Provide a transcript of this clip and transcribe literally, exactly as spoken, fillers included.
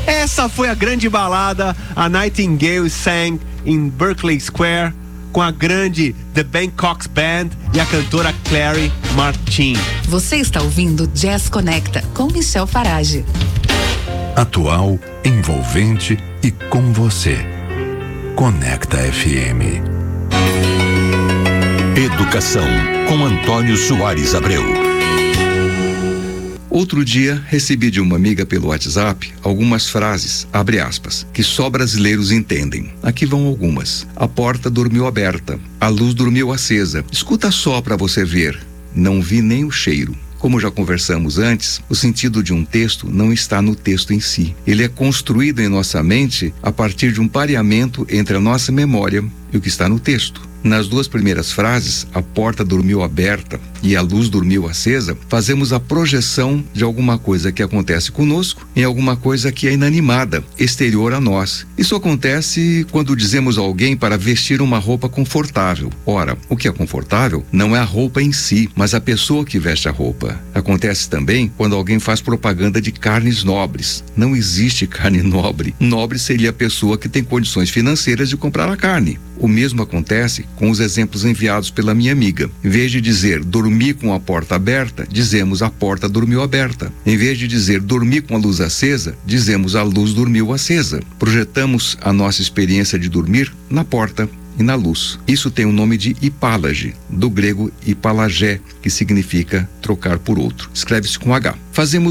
Essa foi a grande balada, a Nightingale sang em Berkeley Square, com a grande The Bangkok Band e a cantora Clary Martin. Você está ouvindo Jazz Conecta com Michel Farage. Atual, envolvente e com você. Conecta F M. Educação, com Antônio Soares Abreu. Outro dia, recebi de uma amiga pelo WhatsApp algumas frases, abre aspas, que só brasileiros entendem. Aqui vão algumas. A porta dormiu aberta, a luz dormiu acesa. Escuta só para você ver. Não vi nem o cheiro. Como já conversamos antes, o sentido de um texto não está no texto em si. Ele é construído em nossa mente a partir de um pareamento entre a nossa memória e o que está no texto. Nas duas primeiras frases, a porta dormiu aberta e a luz dormiu acesa, fazemos a projeção de alguma coisa que acontece conosco em alguma coisa que é inanimada, exterior a nós. Isso acontece quando dizemos a alguém para vestir uma roupa confortável. Ora, o que é confortável não é a roupa em si, mas a pessoa que veste a roupa. Acontece também quando alguém faz propaganda de carnes nobres. Não existe carne nobre. Nobre seria a pessoa que tem condições financeiras de comprar a carne. O mesmo acontece com os exemplos enviados pela minha amiga. Em vez de dizer dormi com a porta aberta, dizemos a porta dormiu aberta. Em vez de dizer dormi com a luz acesa, dizemos a luz dormiu acesa. Projetamos a nossa experiência de dormir na porta e na luz. Isso tem o nome de hipálage, do grego hipalagé, que significa trocar por outro. Escreve-se com H. Fazemos